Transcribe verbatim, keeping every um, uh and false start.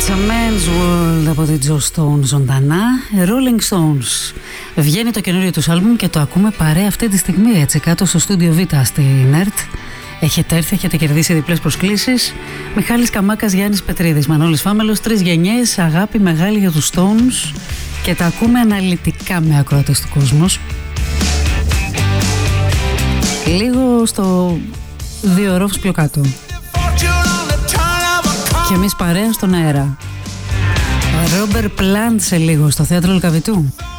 Men's World από την Joe Stone ζωντανά. Rolling Stones. Βγαίνει το καινούριο τους άλμπουμ και το ακούμε παρέα αυτή τη στιγμή, έτσι, κάτω στο στούντιο Β στην ΕΡΤ. Έχετε έρθει, έχετε κερδίσει διπλές προσκλήσεις. Μιχάλης Καμάκας, Γιάννης Πετρίδης, Μανώλης Φάμελος, τρεις γενιές, αγάπη μεγάλη για τους Stones και τα ακούμε αναλυτικά με ακροατές του κόσμου. Λίγο στο δύο ρόφους πιο κάτω. Και εμείς παρέα στον αέρα. Ρόμπερ Πλάντ σε λίγο στο θέατρο Λυκαβητού.